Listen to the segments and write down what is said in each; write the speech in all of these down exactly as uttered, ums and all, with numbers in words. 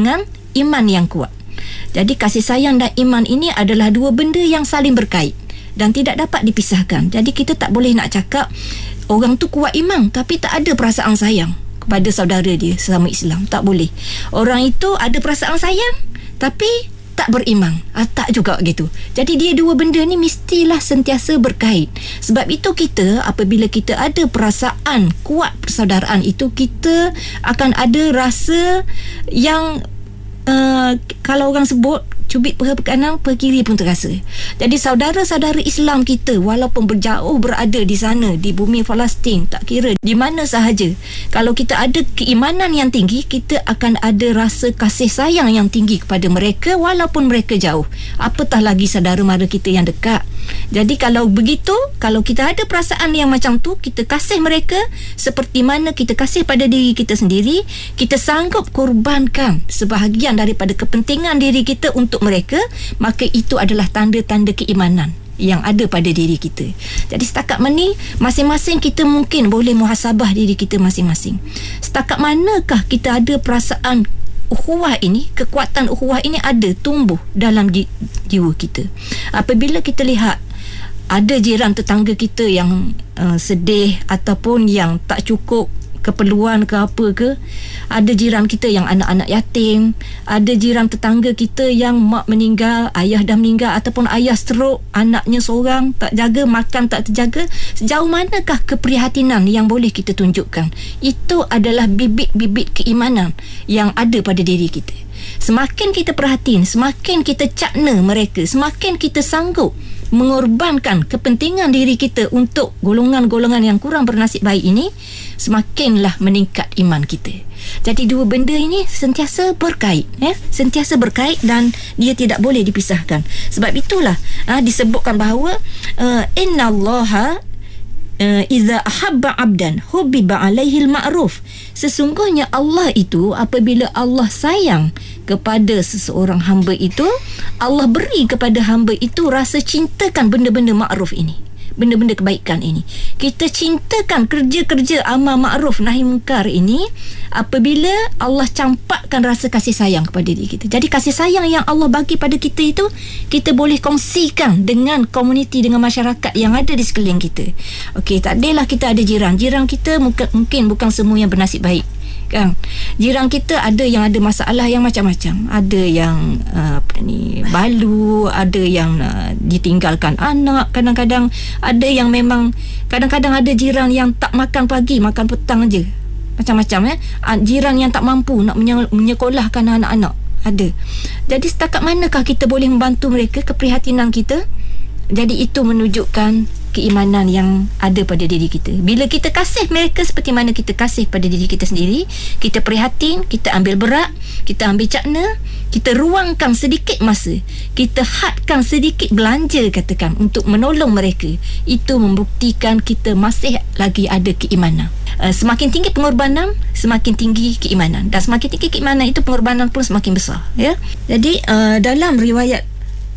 dengan iman yang kuat. Jadi kasih sayang dan iman ini adalah dua benda yang saling berkait dan tidak dapat dipisahkan. Jadi kita tak boleh nak cakap orang tu kuat iman tapi tak ada perasaan sayang kepada saudara dia sesama Islam. Tak boleh. Orang itu ada perasaan sayang tapi tak beriman. Ah, tak juga gitu. Jadi dia dua benda ni mestilah sentiasa berkait. Sebab itu kita apabila kita ada perasaan kuat persaudaraan itu, kita akan ada rasa yang Uh, kalau orang sebut cubit peha kanan, peha kiri pun terasa. Jadi saudara-saudara Islam kita walaupun berjauh berada di sana, di bumi Palestin, tak kira di mana sahaja, kalau kita ada keimanan yang tinggi, kita akan ada rasa kasih sayang yang tinggi kepada mereka walaupun mereka jauh. Apatah lagi saudara mara kita yang dekat. Jadi kalau begitu, kalau kita ada perasaan yang macam tu, kita kasih mereka seperti mana kita kasih pada diri kita sendiri, kita sanggup korbankan sebahagian daripada kepentingan diri kita untuk mereka, maka itu adalah tanda-tanda keimanan yang ada pada diri kita. Jadi setakat mana masing-masing kita mungkin boleh muhasabah diri kita masing-masing. Setakat manakah kita ada perasaan ukhuwah ini, kekuatan ukhuwah ini ada tumbuh dalam ji- jiwa kita. Apabila kita lihat ada jiran tetangga kita yang uh, sedih ataupun yang tak cukup keperluan ke apa ke, ada jiran kita yang anak-anak yatim, ada jiran tetangga kita yang mak meninggal, ayah dah meninggal ataupun ayah stroke, anaknya seorang tak jaga, makan tak terjaga, sejauh manakah keprihatinan yang boleh kita tunjukkan? Itu adalah bibit-bibit keimanan yang ada pada diri kita. Semakin kita perhatiin, semakin kita cakna mereka, semakin kita sanggup mengorbankan kepentingan diri kita untuk golongan-golongan yang kurang bernasib baik ini, semakinlah meningkat iman kita. Jadi dua benda ini sentiasa berkait, ya? Sentiasa berkait dan dia tidak boleh dipisahkan. Sebab itulah ha, disebutkan bahawa uh, innallaha uh, iza ahabba abdan hubbiba alaihi al-ma'ruf. Sesungguhnya Allah itu apabila Allah sayang kepada seseorang hamba itu, Allah beri kepada hamba itu rasa cintakan benda-benda ma'ruf ini, benda-benda kebaikan ini. Kita cintakan kerja-kerja amal ma'ruf nahi mungkar ini apabila Allah campakkan rasa kasih sayang kepada diri kita. Jadi kasih sayang yang Allah bagi pada kita itu, kita boleh kongsikan dengan komuniti, dengan masyarakat yang ada di sekeliling kita. Okey, tak adalah kita ada jiran. Jiran kita mungkin, mungkin bukan semua yang bernasib baik, kan? Jiran kita ada yang ada masalah yang macam-macam. Ada yang uh, apa ni, balu, ada yang uh, ditinggalkan anak, kadang-kadang ada yang memang, kadang-kadang ada jiran yang tak makan pagi, makan petang aja. Macam-macam eh. Jiran yang tak mampu nak menye- menyekolahkan anak-anak, ada. Jadi setakat manakah kita boleh membantu mereka, keprihatinan kita? Jadi itu menunjukkan keimanan yang ada pada diri kita. Bila kita kasih mereka seperti mana kita kasih pada diri kita sendiri, kita prihatin, kita ambil berat, kita ambil cakna, kita ruangkan sedikit masa, kita hadkan sedikit belanja katakan untuk menolong mereka, itu membuktikan kita masih lagi ada keimanan. Uh, semakin tinggi pengorbanan, semakin tinggi keimanan, dan semakin tinggi keimanan itu pengorbanan pun semakin besar, ya. Jadi uh, dalam riwayat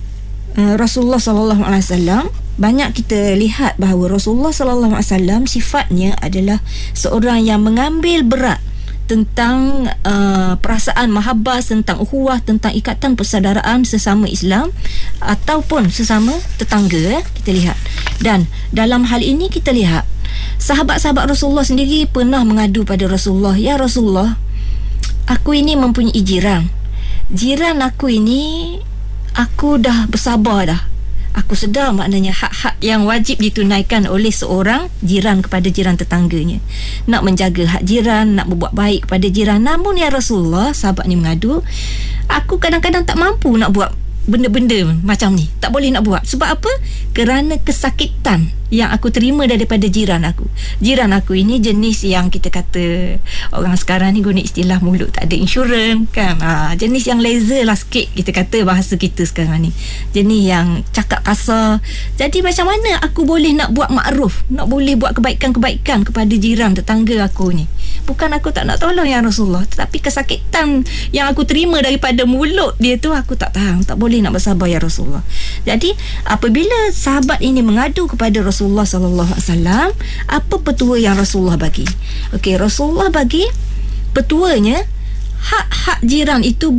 uh, Rasulullah sallallahu alaihi wasallam, banyak kita lihat bahawa Rasulullah sallallahu alaihi wasallam sifatnya adalah seorang yang mengambil berat tentang uh, perasaan mahabbah, tentang ukhuwah, tentang ikatan persaudaraan sesama Islam ataupun sesama tetangga, eh, kita lihat. Dan dalam hal ini kita lihat sahabat-sahabat Rasulullah sendiri pernah mengadu pada Rasulullah, "Ya Rasulullah, aku ini mempunyai jiran. Jiran aku ini, aku dah bersabar dah. Aku sedar maknanya hak-hak yang wajib ditunaikan oleh seorang jiran kepada jiran tetangganya. Nak menjaga hak jiran, nak berbuat baik kepada jiran. Namun ya Rasulullah," sahabat ni mengadu, "aku kadang-kadang tak mampu nak buat benda-benda macam ni. Tak boleh nak buat. Sebab apa? Kerana kesakitan yang aku terima daripada jiran aku. Jiran aku ini jenis yang kita kata, orang sekarang ni guna istilah mulut tak ada insurans, kan? Ha, jenis yang laser lah sikit, kita kata bahasa kita sekarang ni. Jenis yang cakap kasar. Jadi macam mana aku boleh nak buat makruf, nak boleh buat kebaikan-kebaikan kepada jiran tetangga aku ni? Bukan aku tak nak tolong ya Rasulullah, tetapi kesakitan yang aku terima daripada mulut dia tu aku tak tahan, tak boleh nak bersabar ya Rasulullah." Jadi apabila sahabat ini mengadu kepada Rasulullah sallallahu alaihi wasallam, apa petua yang Rasulullah bagi? Okey, Rasulullah bagi petuanya, hak-hak jiran itu